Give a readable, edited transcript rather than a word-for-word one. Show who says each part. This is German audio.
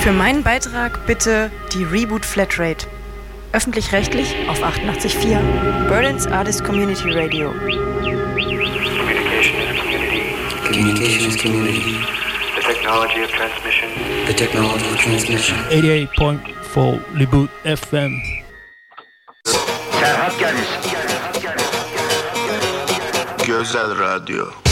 Speaker 1: Für meinen Beitrag bitte die Reboot Flatrate. Öffentlich-rechtlich auf 88.4. Berlin's Artist Community Radio.
Speaker 2: Communication is community.
Speaker 3: Communication is community.
Speaker 2: The technology of transmission.
Speaker 3: The technology of transmission.
Speaker 4: 88.4 Reboot FM.
Speaker 5: Serhat Yalnız.
Speaker 6: Gözel Radyo.